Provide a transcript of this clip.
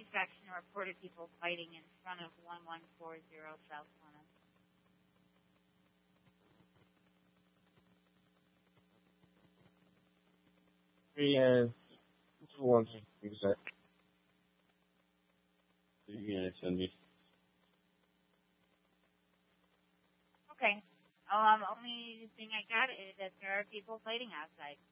rescue section reported people fighting in front of 1140 South Plymouth. Yeah, for one thing, that you're gonna send me. Okay. Only thing I got is that there are people fighting outside.